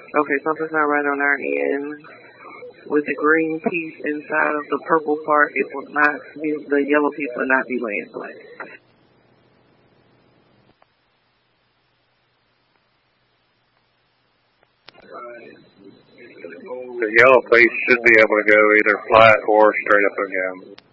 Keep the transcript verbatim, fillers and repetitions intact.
Okay, something's not right on our end. With the green piece inside of the purple part, it will not be, the yellow piece will not be laying flat. The yellow piece should be able to go either flat or straight up and down.